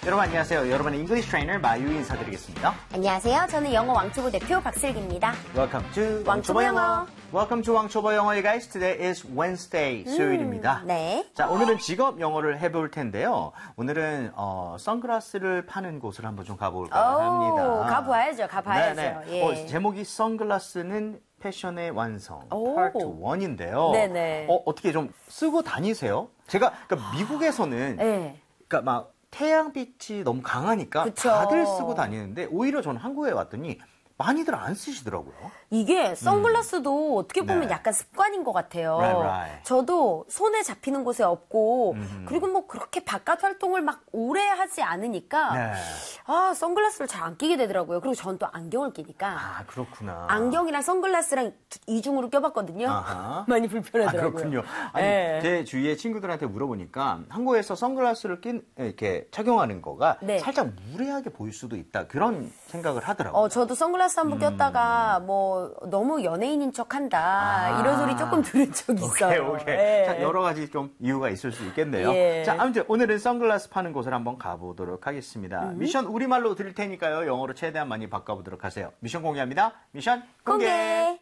여러분 안녕하세요. 여러분의 잉글리시 트레이너 마유 인사드리겠습니다. 안녕하세요. 저는 영어 왕초보 대표 박슬기입니다. Welcome to 왕초보 영어. Welcome to 왕초보 영어, guys. Today is Wednesday, 수요일입니다. 네. 자, 오늘은 직업 영어를 해볼 텐데요. 오늘은 선글라스를 파는 곳을 한번 좀 가볼까 합니다. 가봐야죠. 네네. 예. 제목이 선글라스는 패션의 완성, 오. Part 1인데요. 네네. 어떻게 좀 쓰고 다니세요? 제가 그러니까 미국에서는 네. 그러니까 막 태양빛이 너무 강하니까 그쵸. 다들 쓰고 다니는데 오히려 저는 한국에 왔더니 많이들 안 쓰시더라고요. 이게 선글라스도 어떻게 보면 네. 약간 습관인 것 같아요. Right. 저도 손에 잡히는 곳에 없고 그리고 뭐 그렇게 바깥 활동을 막 오래 하지 않으니까 네. 선글라스를 잘 안 끼게 되더라고요. 그리고 저는 또 안경을 끼니까 아, 그렇구나. 안경이랑 선글라스랑 이중으로 껴봤거든요. 아하. 많이 불편하더라고요. 그렇군요. 아니, 네. 제 주위에 친구들한테 물어보니까 한국에서 선글라스를 이렇게 착용하는 거가 네. 살짝 무례하게 보일 수도 있다. 그런 생각을 하더라고요. 저도 선글라스 한번 꼈다가 뭐 너무 연예인인 척한다 이런 소리 조금 들은 적이 있어요. 오케이. 예. 자, 여러 가지 좀 이유가 있을 수 있겠네요. 예. 자, 아무튼 오늘은 선글라스 파는 곳을 한번 가보도록 하겠습니다. 미션 우리말로 드릴 테니까요. 영어로 최대한 많이 바꿔보도록 하세요. 미션 공개합니다. 미션 공개.